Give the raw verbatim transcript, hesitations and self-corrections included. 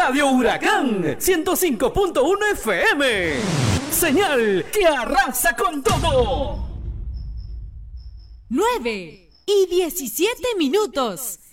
Radio Huracán ciento cinco punto uno F M. Señal que arrasa con todo. nueve y diecisiete minutos.